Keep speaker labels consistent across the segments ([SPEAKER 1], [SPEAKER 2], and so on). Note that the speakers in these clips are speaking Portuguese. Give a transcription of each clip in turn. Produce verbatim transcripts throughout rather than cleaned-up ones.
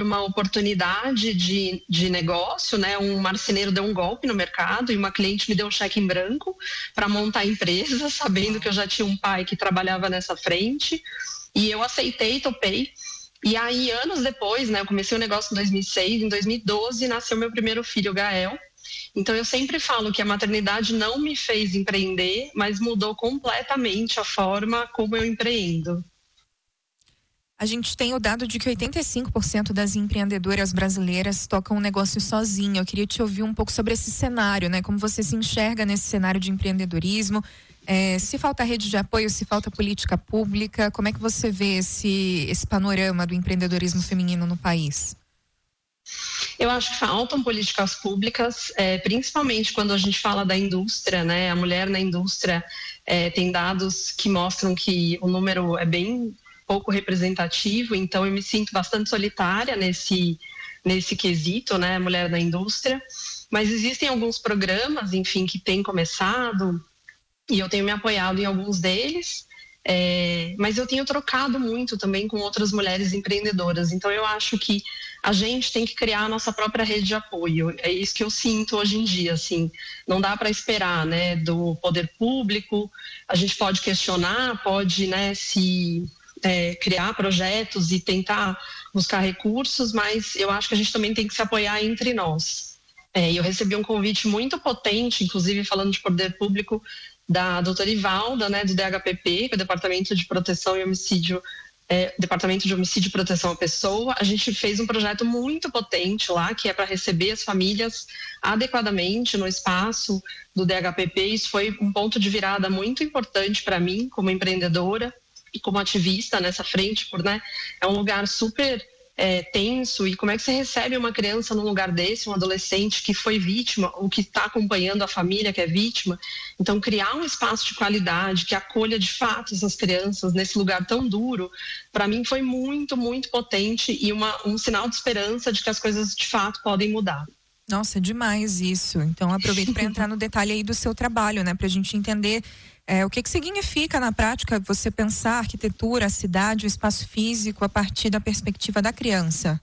[SPEAKER 1] uma oportunidade de, de negócio, né? Um marceneiro deu um golpe no mercado e uma cliente me deu um cheque em branco para montar a empresa, sabendo que eu já tinha um pai que trabalhava nessa frente, e eu aceitei, topei. E aí, anos depois, né? Eu comecei o negócio em dois mil e seis, em dois mil e doze nasceu meu primeiro filho, o Gael. Então eu sempre falo que a maternidade não me fez empreender, mas mudou completamente a forma como eu empreendo.
[SPEAKER 2] A gente tem o dado de que oitenta e cinco por cento das empreendedoras brasileiras tocam um negócio sozinha. Eu queria te ouvir um pouco sobre esse cenário, né? Como você se enxerga nesse cenário de empreendedorismo? É, se falta rede de apoio, se falta política pública, como é que você vê esse, esse panorama do empreendedorismo feminino no país?
[SPEAKER 1] Eu acho que faltam políticas públicas, é, principalmente quando a gente fala da indústria, né? A mulher na indústria é, tem dados que mostram que o número é bem pouco representativo, então eu me sinto bastante solitária nesse, nesse quesito, né? Mulher na indústria. Mas existem alguns programas, enfim, que têm começado e eu tenho me apoiado em alguns deles. É, mas eu tenho trocado muito também com outras mulheres empreendedoras, então eu acho que a gente tem que criar a nossa própria rede de apoio, é isso que eu sinto hoje em dia, assim, não dá para esperar, né, do poder público. A gente pode questionar, pode, né, se é, criar projetos e tentar buscar recursos, mas eu acho que a gente também tem que se apoiar entre nós. É, eu recebi um convite muito potente, inclusive falando de poder público, da doutora Ivalda, né, do D H P P, que é o Departamento de Proteção e Homicídio, é, Departamento de Homicídio e Proteção à Pessoa. A gente fez um projeto muito potente lá, que é para receber as famílias adequadamente no espaço do D H P P. Isso foi um ponto de virada muito importante para mim, como empreendedora e como ativista nessa frente, por, né, é um lugar super É, tenso, e como é que você recebe uma criança num lugar desse, um adolescente que foi vítima ou que está acompanhando a família que é vítima. Então criar um espaço de qualidade que acolha de fato essas crianças nesse lugar tão duro, para mim foi muito, muito potente e uma, um sinal de esperança de que as coisas de fato podem mudar.
[SPEAKER 2] Nossa, é demais isso. Então aproveito para entrar no detalhe aí do seu trabalho, né, para a gente entender É, o que que significa na prática você pensar a arquitetura, a cidade, o espaço físico a partir da perspectiva da criança?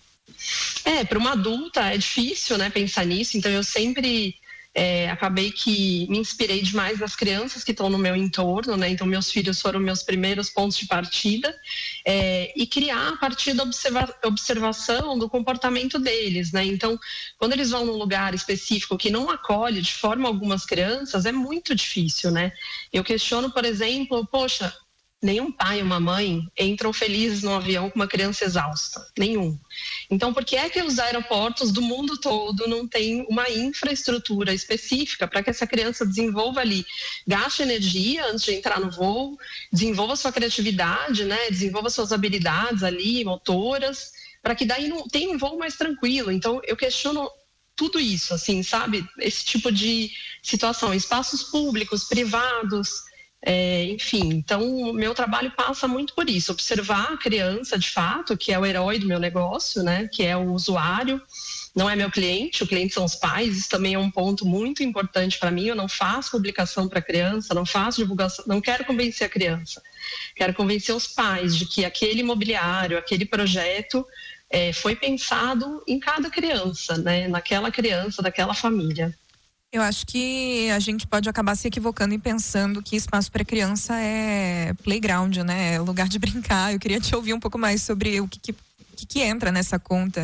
[SPEAKER 1] É, para uma adulta é difícil, né, pensar nisso, então eu sempre é, acabei que me inspirei demais nas crianças que estão no meu entorno, né, então meus filhos foram meus primeiros pontos de partida, é, e criar a partir da observa- observação do comportamento deles, né, então quando eles vão num lugar específico que não acolhe de forma alguma as crianças, é muito difícil, né, eu questiono, por exemplo, poxa, nenhum pai e uma mãe entram felizes num avião com uma criança exausta, nenhum. Então, por que é que os aeroportos do mundo todo não têm uma infraestrutura específica para que essa criança desenvolva ali, gaste energia antes de entrar no voo, desenvolva sua criatividade, né, desenvolva suas habilidades ali, motoras, para que daí não tenha um voo mais tranquilo. Então, eu questiono tudo isso, assim, sabe? Esse tipo de situação, espaços públicos, privados. É, enfim, então o meu trabalho passa muito por isso, observar a criança de fato, que é o herói do meu negócio, né, que é o usuário, não é meu cliente, o cliente são os pais. Isso também é um ponto muito importante para mim. Eu não faço publicação para criança, não faço divulgação, não quero convencer a criança, quero convencer os pais de que aquele imobiliário, aquele projeto é, foi pensado em cada criança, né, naquela criança, daquela família.
[SPEAKER 2] Eu acho que a gente pode acabar se equivocando e pensando que espaço para criança é playground, né? É lugar de brincar. Eu queria te ouvir um pouco mais sobre o que, que, que entra nessa conta.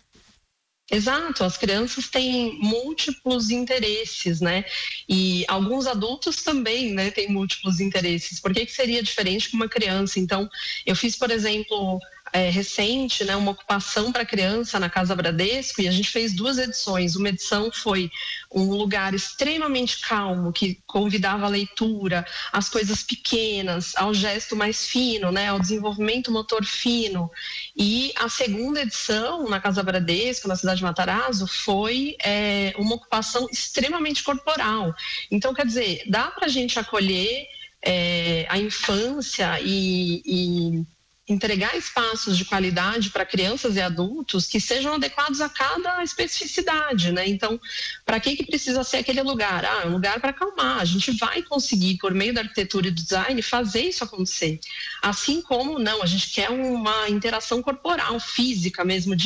[SPEAKER 1] Exato, as crianças têm múltiplos interesses, né? E alguns adultos também, né, têm múltiplos interesses. Por que que seria diferente com uma criança? Então, eu fiz, por exemplo, é, recente, né, uma ocupação para criança na Casa Bradesco, e a gente fez duas edições. Uma edição foi um lugar extremamente calmo, que convidava a leitura, às coisas pequenas, ao gesto mais fino, né, ao desenvolvimento motor fino. E a segunda edição, na Casa Bradesco, na cidade de Matarazzo, foi é, uma ocupação extremamente corporal. Então, quer dizer, dá para a gente acolher é, a infância e, e entregar espaços de qualidade para crianças e adultos que sejam adequados a cada especificidade, né? Então, para que que precisa ser aquele lugar? Ah, é um lugar para acalmar. A gente vai conseguir, por meio da arquitetura e do design, fazer isso acontecer. Assim como, não, a gente quer uma interação corporal, física mesmo, de